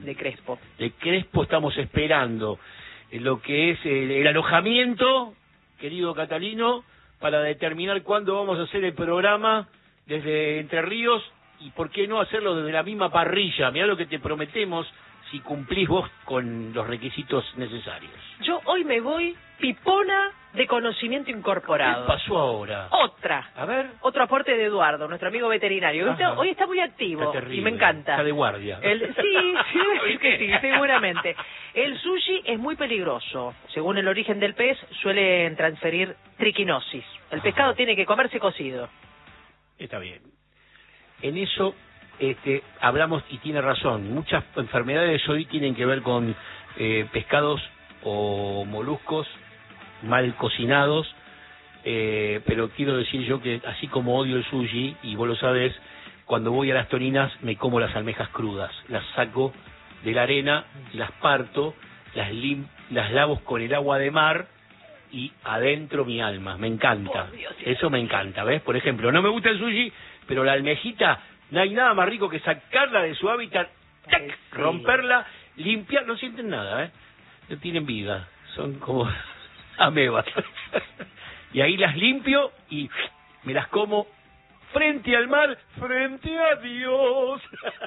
de Crespo. De Crespo estamos esperando lo que es el alojamiento, querido Catalino, para determinar cuándo vamos a hacer el programa desde Entre Ríos y por qué no hacerlo desde la misma parrilla. Mirá lo que te prometemos si cumplís vos con los requisitos necesarios. Yo hoy me voy pipona de conocimiento incorporado. ¿Qué pasó ahora? Otra. A ver. Otro aporte de Eduardo, nuestro amigo veterinario. Hoy está muy activo. Está terrible. Y me encanta. Está de guardia. Sí, que sí, seguramente. El sushi es muy peligroso. Según el origen del pez, suelen transferir triquinosis. El pescado tiene que comerse cocido. Está bien. En eso hablamos, y tiene razón, muchas enfermedades hoy tienen que ver con pescados o moluscos mal cocinados, pero quiero decir yo que así como odio el sushi, y vos lo sabés, cuando voy a las Torinas me como las almejas crudas, las saco de la arena, las parto, las lavo con el agua de mar y adentro mi alma, me encanta, eso me encanta, ¿ves? Por ejemplo, no me gusta el sushi, pero la almejita, no hay nada más rico que sacarla de su hábitat, ¡tac! Romperla, limpiar, no sienten nada, no tienen vida, son como amebas. Y ahí las limpio y me las como frente al mar, frente a Dios.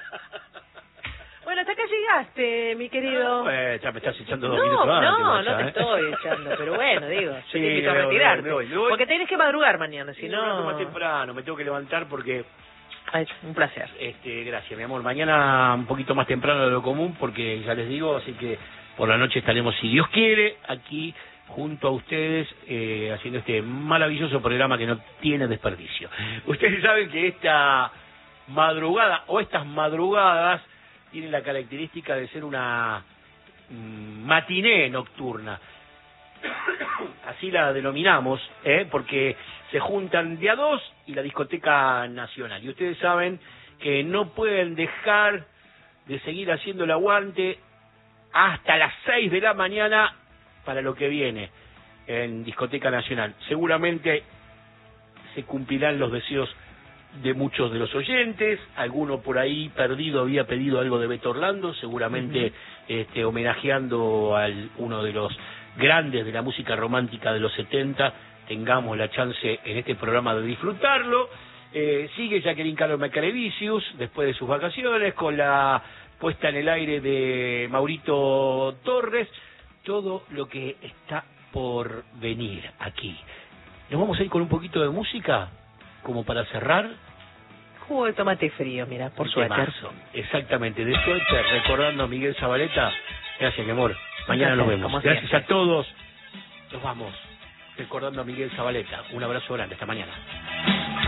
Bueno, hasta acá llegaste, mi querido. Ya me estás echando 2 minutos antes. No te estoy echando, pero bueno, digo, sí, te invito a retirarte. Me voy. Porque tenés que madrugar mañana, si no... Más temprano, me tengo que levantar porque... Ay, un placer. Gracias, mi amor. Mañana un poquito más temprano de lo común, porque ya les digo, así que por la noche estaremos, si Dios quiere, aquí junto a ustedes, haciendo este maravilloso programa que no tiene desperdicio. Ustedes saben que esta madrugada, o estas madrugadas, tienen la característica de ser una matiné nocturna. Así la denominamos, porque se juntan de a dos y la discoteca nacional. Y ustedes saben que no pueden dejar de seguir haciendo el aguante hasta las 6 de la mañana para lo que viene en Discoteca Nacional. Seguramente se cumplirán los deseos de muchos de los oyentes. Alguno por ahí perdido había pedido algo de Beto Orlando, seguramente homenajeando a uno de los grandes de la música romántica de los 70, tengamos la chance en este programa de disfrutarlo. Sigue Jacqueline Carlos Macarevicius después de sus vacaciones con la puesta en el aire de Maurito Torres, todo lo que está por venir aquí. Nos vamos a ir con un poquito de música como para cerrar. Jugo de tomate frío, mira, por suéter. Exactamente, de suéter, recordando a Miguel Zabaleta. Gracias, mi amor. Mañana nos vemos. Gracias a todos. Nos vamos recordando a Miguel Zabaleta. Un abrazo grande. Hasta mañana.